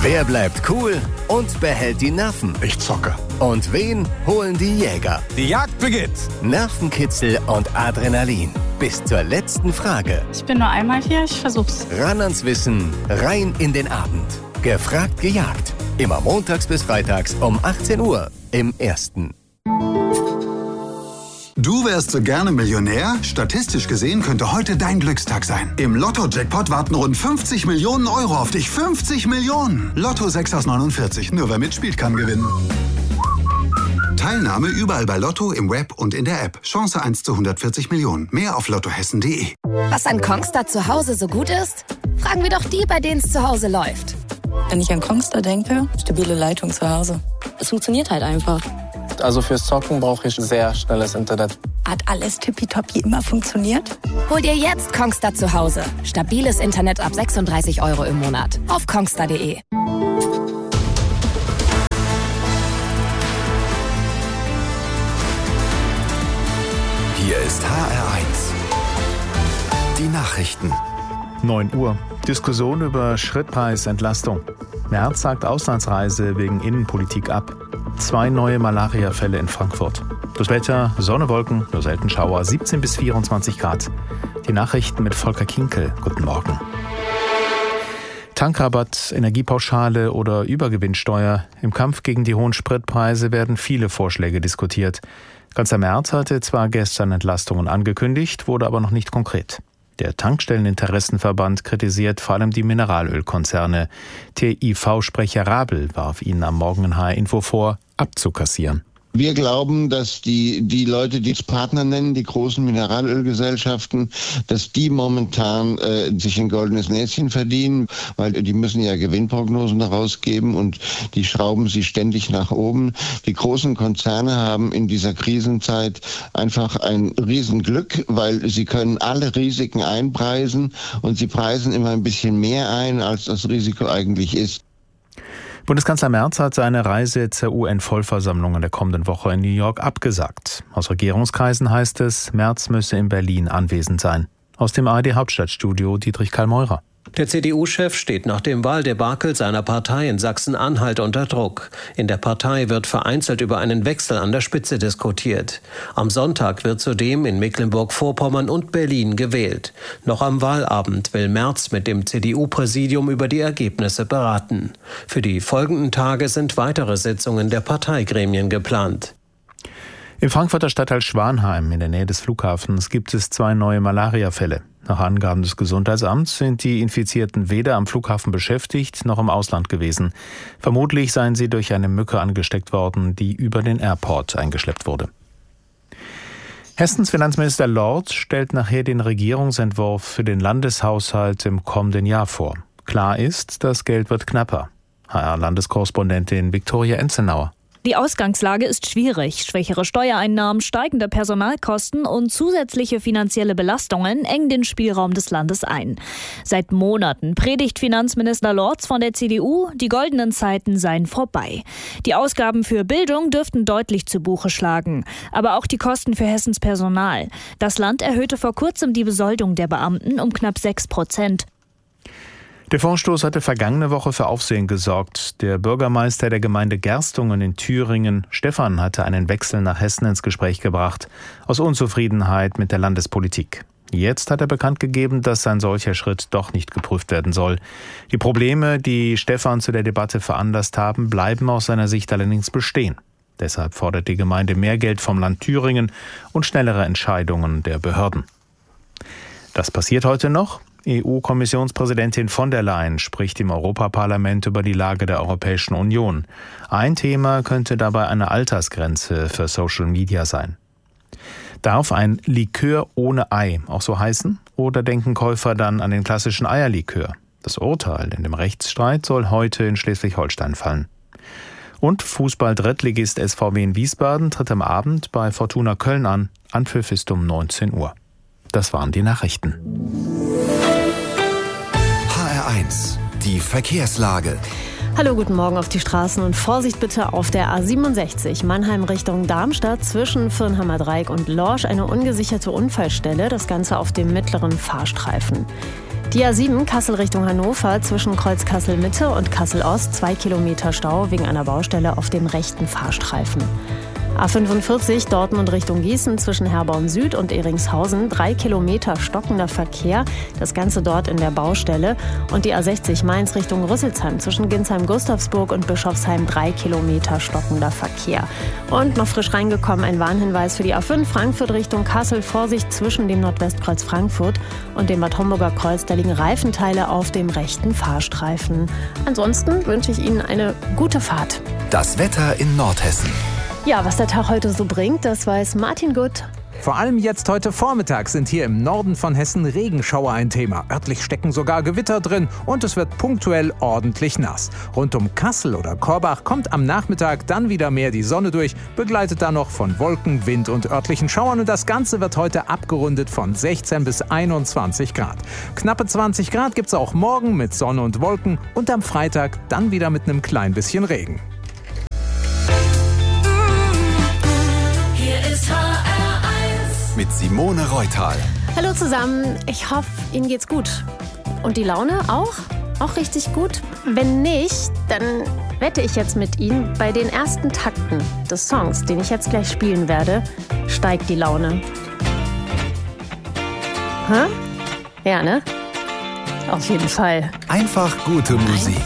Wer bleibt cool und behält die Nerven? Ich zocke. Und wen holen die Jäger? Die Jagd beginnt. Nervenkitzel und Adrenalin. Bis zur letzten Frage. Ich bin nur einmal hier, ich versuch's. Ran ans Wissen, rein in den Abend. Gefragt, gejagt. Immer montags bis freitags um 18 Uhr im Ersten. Du wärst so gerne Millionär? Statistisch gesehen könnte heute dein Glückstag sein. Im Lotto-Jackpot warten rund 50 Millionen Euro auf dich. 50 Millionen! Lotto 6 aus 49. Nur wer mitspielt, kann gewinnen. Teilnahme überall bei Lotto, im Web und in der App. Chance 1 zu 140 Millionen. Mehr auf lottohessen.de. Was an Kongstar zu Hause so gut ist? Fragen wir doch die, bei denen es zu Hause läuft. Wenn ich an Kongstar denke, stabile Leitung zu Hause. Es funktioniert halt einfach. Also fürs Zocken brauche ich sehr schnelles Internet. Hat alles tippitoppi immer funktioniert? Hol dir jetzt Kongstar zu Hause. Stabiles Internet ab 36 € im Monat. Auf kongstar.de. Hier ist HR1. Die Nachrichten. 9 Uhr. Diskussion über Schrittpreisentlastung. Merz sagt Auslandsreise wegen Innenpolitik ab. 2 neue Malaria-Fälle in Frankfurt. Das Wetter, Sonne, Wolken, nur selten Schauer, 17 bis 24 Grad. Die Nachrichten mit Volker Kinkel. Guten Morgen. Tankrabatt, Energiepauschale oder Übergewinnsteuer. Im Kampf gegen die hohen Spritpreise werden viele Vorschläge diskutiert. Kanzler Merz hatte zwar gestern Entlastungen angekündigt, wurde aber noch nicht konkret. Der Tankstelleninteressenverband kritisiert vor allem die Mineralölkonzerne. TIV-Sprecher Rabel warf ihnen am Morgen in HR Info vor, abzukassieren. Wir glauben, dass die Leute, die es Partner nennen, die großen Mineralölgesellschaften, dass die momentan sich ein goldenes Näschen verdienen, weil die müssen ja Gewinnprognosen herausgeben und die schrauben sie ständig nach oben. Die großen Konzerne haben in dieser Krisenzeit einfach ein Riesenglück, weil sie können alle Risiken einpreisen und sie preisen immer ein bisschen mehr ein, als das Risiko eigentlich ist. Bundeskanzler Merz hat seine Reise zur UN-Vollversammlung in der kommenden Woche in New York abgesagt. Aus Regierungskreisen heißt es, Merz müsse in Berlin anwesend sein. Aus dem ARD-Hauptstadtstudio Dietrich Karl-Meurer. Der CDU-Chef steht nach dem Wahldebakel seiner Partei in Sachsen-Anhalt unter Druck. In der Partei wird vereinzelt über einen Wechsel an der Spitze diskutiert. Am Sonntag wird zudem in Mecklenburg-Vorpommern und Berlin gewählt. Noch am Wahlabend will Merz mit dem CDU-Präsidium über die Ergebnisse beraten. Für die folgenden Tage sind weitere Sitzungen der Parteigremien geplant. Im Frankfurter Stadtteil Schwanheim in der Nähe des Flughafens gibt es 2 neue Malaria-Fälle. Nach Angaben des Gesundheitsamts sind die Infizierten weder am Flughafen beschäftigt noch im Ausland gewesen. Vermutlich seien sie durch eine Mücke angesteckt worden, die über den Airport eingeschleppt wurde. Hessens Finanzminister Lorz stellt nachher den Regierungsentwurf für den Landeshaushalt im kommenden Jahr vor. Klar ist, das Geld wird knapper. HR-Landeskorrespondentin Viktoria Enzenauer. Die Ausgangslage ist schwierig. Schwächere Steuereinnahmen, steigende Personalkosten und zusätzliche finanzielle Belastungen engen den Spielraum des Landes ein. Seit Monaten predigt Finanzminister Lorz von der CDU, die goldenen Zeiten seien vorbei. Die Ausgaben für Bildung dürften deutlich zu Buche schlagen. Aber auch die Kosten für Hessens Personal. Das Land erhöhte vor kurzem die Besoldung der Beamten um knapp 6%. Der Vorstoß hatte vergangene Woche für Aufsehen gesorgt. Der Bürgermeister der Gemeinde Gerstungen in Thüringen, Stefan, hatte einen Wechsel nach Hessen ins Gespräch gebracht, aus Unzufriedenheit mit der Landespolitik. Jetzt hat er bekannt gegeben, dass ein solcher Schritt doch nicht geprüft werden soll. Die Probleme, die Stefan zu der Debatte veranlasst haben, bleiben aus seiner Sicht allerdings bestehen. Deshalb fordert die Gemeinde mehr Geld vom Land Thüringen und schnellere Entscheidungen der Behörden. Das passiert heute noch. EU-Kommissionspräsidentin von der Leyen spricht im Europaparlament über die Lage der Europäischen Union. Ein Thema könnte dabei eine Altersgrenze für Social Media sein. Darf ein Likör ohne Ei auch so heißen? Oder denken Käufer dann an den klassischen Eierlikör? Das Urteil in dem Rechtsstreit soll heute in Schleswig-Holstein fallen. Und Fußball-Drittligist SVW in Wiesbaden tritt am Abend bei Fortuna Köln an. Anpfiff ist um 19 Uhr. Das waren die Nachrichten. HR1, die Verkehrslage. Hallo, guten Morgen auf die Straßen und Vorsicht bitte auf der A67 Mannheim Richtung Darmstadt zwischen Firnhammer Dreieck und Lorsch eine ungesicherte Unfallstelle, das Ganze auf dem mittleren Fahrstreifen. Die A7 Kassel Richtung Hannover zwischen Kreuz Kassel-Mitte und Kassel-Ost 2 Kilometer Stau wegen einer Baustelle auf dem rechten Fahrstreifen. A45 Dortmund Richtung Gießen zwischen Herborn Süd und Eringshausen 3 Kilometer stockender Verkehr, das Ganze dort in der Baustelle. Und die A60 Mainz Richtung Rüsselsheim zwischen Ginsheim-Gustavsburg und Bischofsheim 3 Kilometer stockender Verkehr. Und noch frisch reingekommen ein Warnhinweis für die A5 Frankfurt Richtung Kassel. Vorsicht zwischen dem Nordwestkreuz Frankfurt und dem Bad Homburger Kreuz. Da liegen Reifenteile auf dem rechten Fahrstreifen. Ansonsten wünsche ich Ihnen eine gute Fahrt. Das Wetter in Nordhessen. Ja, was der Tag heute so bringt, das weiß Martin Gutt. Vor allem jetzt heute Vormittag sind hier im Norden von Hessen Regenschauer ein Thema. Örtlich stecken sogar Gewitter drin und es wird punktuell ordentlich nass. Rund um Kassel oder Korbach kommt am Nachmittag dann wieder mehr die Sonne durch, begleitet dann noch von Wolken, Wind und örtlichen Schauern. Und das Ganze wird heute abgerundet von 16 bis 21 Grad. Knappe 20 Grad gibt es auch morgen mit Sonne und Wolken und am Freitag dann wieder mit einem klein bisschen Regen. Mit Simone Reutal. Hallo zusammen, ich hoffe, Ihnen geht's gut. Und die Laune auch? Auch richtig gut? Wenn nicht, dann wette ich jetzt mit Ihnen, bei den ersten Takten des Songs, den ich jetzt gleich spielen werde, steigt die Laune. Hä? Ja, ne? Auf jeden Fall. Einfach gute Musik.